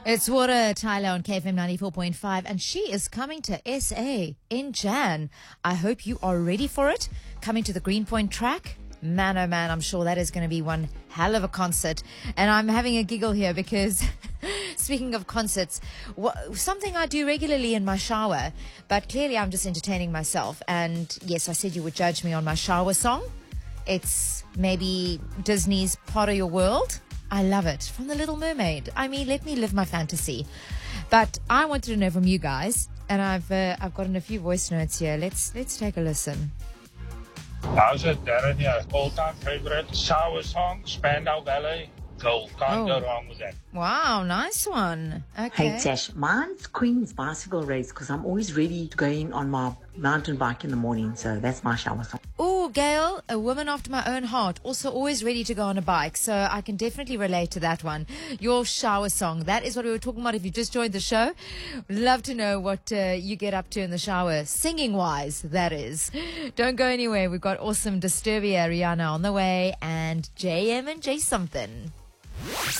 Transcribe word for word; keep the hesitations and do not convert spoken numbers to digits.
It's Water Tyler on K F M ninety-four point five, and she is coming to S A in Jan. I hope you are ready for it. Coming to the Greenpoint track. Man, oh man, I'm sure that is going to be one hell of a concert. And I'm having a giggle here because, speaking of concerts, wh- something I do regularly in my shower, but clearly I'm just entertaining myself. And yes, I said you would judge me on my shower song. It's maybe Disney's Part of Your World. I love it. From The Little Mermaid. I mean, let me live my fantasy. But I wanted to know from you guys, and I've uh, I've gotten a few voice notes here. Let's let's take a listen. How's it, Darren? Yeah, all-time favorite shower song, Spandau Ballet. Gold. Can't Oh. go wrong with that. Wow, nice one. Okay. Hey Tash, mine's Queen's Bicycle Race because I'm always ready to go in on my mountain bike in the morning, so that's my shower song. Oh, Gail, a woman after my own heart, also always ready to go on a bike, so I can definitely relate to that one. Your shower song, that is what we were talking about if you just joined the show. Love to know what uh, you get up to in the shower, singing-wise, that is. Don't go anywhere. We've got awesome Disturbia, Rihanna on the way, and J M and J something.